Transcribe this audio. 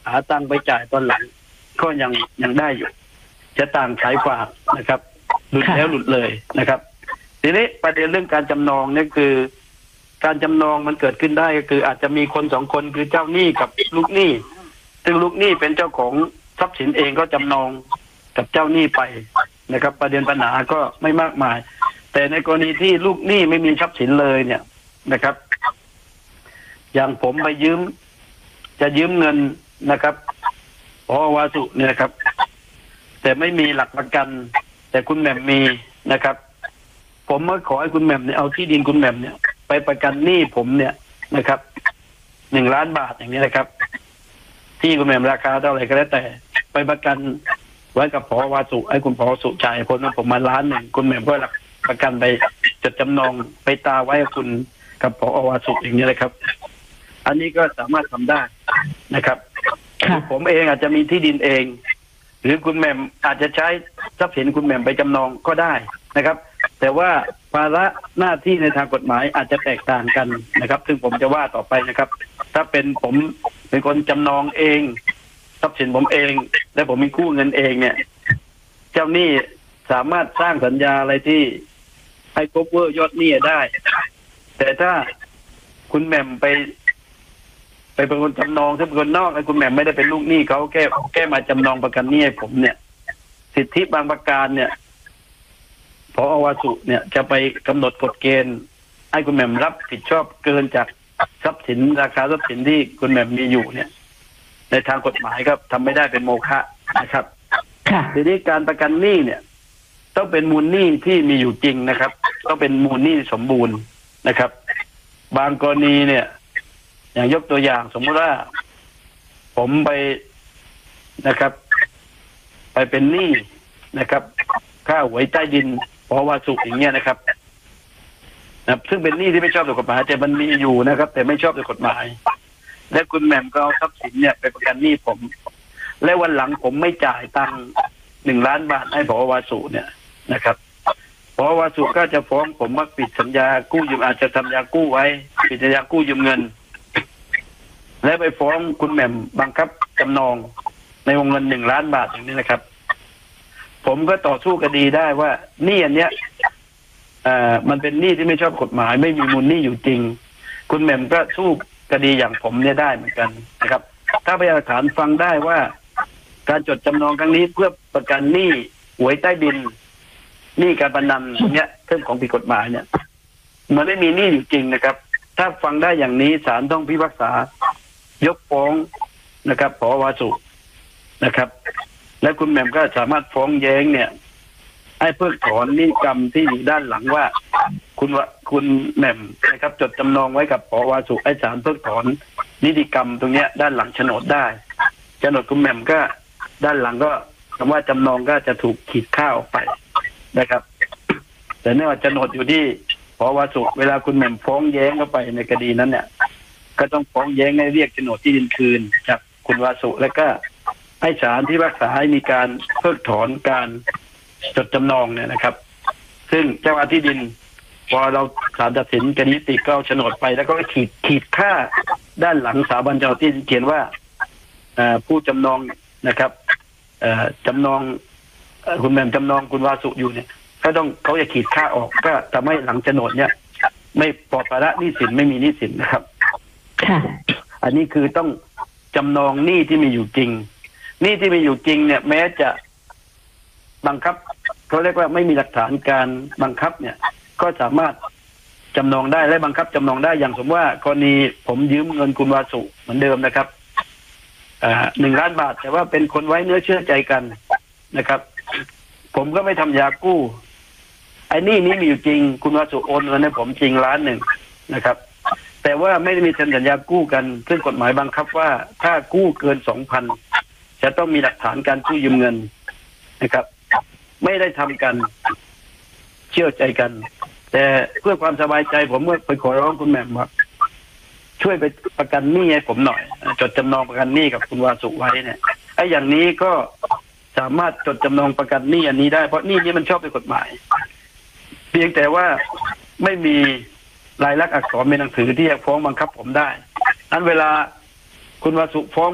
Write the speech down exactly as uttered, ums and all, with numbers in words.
หาตังค์ไปจ่ายตอนหลังก็ยังยังได้อยู่จะต่างสายฝากนะครับหลุดแล้วหลุดเลยนะครับทีนี้ประเด็นเรื่องการจำนองเนี่ยคือการจำนองมันเกิดขึ้นได้ก็คืออาจจะมีคนสองคนคือเจ้าหนี้กับลูกหนี้ซึ่งลูกหนี้เป็นเจ้าของทรัพย์สินเองก็จำนองกับเจ้าหนี้ไปนะครับประเด็นปัญหาก็ไม่มากมายแต่ในกรณีที่ลูกหนี้ไม่มีทรัพย์สินเลยเนี่ยนะครับอย่างผมไปยืมจะยืมเงินนะครับพอวาสุเนี่ยนะครับแต่ไม่มีหลักประกันแต่คุณแหม่มมีนะครับผมก็ขอให้คุณแหม่มเนี่ยเอาที่ดินคุณแหม่มเนี่ยไปประกันหนี้ผมเนี่ยนะครับหนึ่งล้านบาทอย่างนี้นะครับที่คุณแหม่มราคาเท่าไหร่ก็แล้วแต่ไปประกันไว้กับพอวาสุให้คุณพอสุจ่ายคนนั้นผมมาล้านหนึ่งคุณแหม่มก็หลักประกันไปจดจำนองไปตาไว้กับคุณกับพอวาสุอย่างนี้เลยครับอันนี้ก็สามารถทำได้นะครับผมเองอาจจะมีที่ดินเองหรือคุณแหม่มอาจจะใช้ทรัพย์สินคุณแหม่มไปจำนองก็ได้นะครับแต่ว่าภาระหน้าที่ในทางกฎหมายอาจจะแตกต่างกันนะครับซึ่งผมจะว่าต่อไปนะครับถ้าเป็นผมเป็นคนจำนองเองทรัพย์สินผมเองและผมมีกู้เงินเองเนี่ยเจ้าหนี้สามารถสร้างสัญญาอะไรที่ให้ครอบเวอร์ยอดหนี้ได้แต่ถ้าคุณแหม่มไปไปเป็นคนจำนองถ้าเป็นคนนอกไอ้คุณแหม่มไม่ได้เป็นลูกหนี้เขาแก้แก้มาจำนองประกันหนี้ให้ผมเนี่ยสิทธิบางประการเนี่ยพออวาสุเนี่ยจะไปกำหนดกฎเกณฑ์ให้คุณแหม่มรับผิดชอบเกินจากทรัพย์สินราคาทรัพย์สินที่คุณแหม่มมีอยู่เนี่ยในทางกฎหมายครับทำไม่ได้เป็นโมฆะนะครับทีนี้การประกันหนี้เนี่ยต้องเป็นมูลหนี้ที่มีอยู่จริงนะครับต้องเป็นมูลหนี้สมบูรณ์นะครับบางกรณีเนี่ยอย่างยกตัวอย่างสมมติว่าผมไปนะครับไปเป็นหนี้นะครับค่าหวยใต้ดินพอวาสุอย่างเงี้ยนะครับนะซึ่งเป็นหนี้ที่ไม่ชอบด้วยกฎหมายแต่มันมีอยู่นะครับแต่ไม่ชอบด้วยกฎหมายและคุณแหม่มก็เอาทรัพย์สินเนี่ยไปประกันหนี้ผมและวันหลังผมไม่จ่ายตังค์หนึ่งล้านบาทให้พอวาสุเนี่ยนะครับพอวาสุก็จะฟ้องผมว่าปิดสัญญากู้ยืมอาจจะทำสัญญากู้ไว้ปิดสัญญากู้ยืมเงินและไปฟ้องคุณแหม่มบังคับจำนองในวงเงินหนึ่งล้านบาทอย่างนี้นะครับผมก็ต่อสู้คดีได้ว่าหนี้อันเนี้ยอ่ามันเป็นหนี้ที่ไม่ชอบกฎหมายไม่มีมูลหนี้อยู่จริงคุณแหม่มก็สู้คดีอย่างผมเนี่ยได้เหมือนกันนะครับถ้าพยานหลักฐานฟังได้ว่าการจดจำนองครั้งนี้เพื่อประกันหนี้หวยใต้ดินหนี้การพนันเนี้ยเรื่องของผิดกฎหมายเนี่ยมันไม่มีหนี้อยู่จริงนะครับถ้าฟังได้อย่างนี้ศาลต้องพิพากษายกฟ้องนะครับผอวาสุนะครับและคุณแหม่มก็สามารถฟ้องแย้งเนี่ยให้เพิกถอนนิติกรรมที่อยู่ด้านหลังว่าคุณว่าคุณแหม่มนะครับจดจำนองไว้กับผอวาสุให้ศาลเพิกถอนนิติกรรมตรงเนี้ยด้านหลังโฉนดได้โฉนดคุณแหม่มก็ด้านหลังก็คำว่าจำนองก็จะถูกขีดค่าออกไปนะครับแต่เนื่องจากโฉนดอยู่ที่ผอวาสุเวลาคุณแหม่มฟ้องแย้งเข้าไปในคดีนั้นเนี่ยก็ต้องฟ้องแย้งให้เรียกโฉนดที่ดินคืนจากคุณวาสุแล้วก็ให้ศาลที่พิพากษาให้มีการเพิกถอนการจดจำนองเนี่ยนะครับซึ่งเจ้าที่ดินพอเราศาลตัดสินคดีติก็เอาโฉนดไปแล้วก็ขีดขีดค่าด้านหลังสถาบันเจ้าที่ดินเขียนว่าผู้จำนองนะครับจำนองคุณแหม่มจำนองคุณวาสุอยู่เนี่ยก็ต้องเขาจะขีดค่าออกก็ทำให้หลังโฉนดเนี่ยไม่ปลอดภาระหนี้สินไม่มีหนี้สินนะครับอันนี้คือต้องจำนองหนี้ที่มีอยู่จริงหนี้ที่มีอยู่จริงเนี่ยแม้จะบังคับเขาเรียกว่าไม่มีหลักฐานการบังคับเนี่ยก็สามารถจำนองได้และบังคับจำนองได้อย่างสมมติว่ากรณีผมยืมเงินคุณวาสุเหมือนเดิมนะครับอ่าหนึ่งล้านบาทแต่ว่าเป็นคนไว้เนื้อเชื่อใจกันนะครับผมก็ไม่ทำยากู้ไอ้นี่นี้มีอยู่จริงคุณวาสุโอนเงินให้ผมจริงล้านหนึ่งนะครับแต่ว่าไม่ได้มีเซ็นสัญญากู้กันซึ่งกฎหมายบังคับว่าถ้ากู้เกินสองพันจะต้องมีหลักฐานการกู้ยืมเงินนะครับไม่ได้ทำกันเชื่อใจกันแต่เพื่อความสบายใจผมเมื่อไปขอร้องคุณแหม่มว่าช่วยไปประกันหนี้ให้ผมหน่อยจดจำนองประกันหนี้กับคุณวาสุไว้เนี่ยไอ้อย่างนี้ก็สามารถจดจำนองประกันหนี้อันนี้ได้เพราะหนี้นี้มันชอบด้วยกฎหมายเพียงแต่ว่าไม่มีลายลักษณ์อักษรเป็นหนังสือที่จะฟ้องบังคับผมได้นั้นเวลาคุณวาสุฟ้อง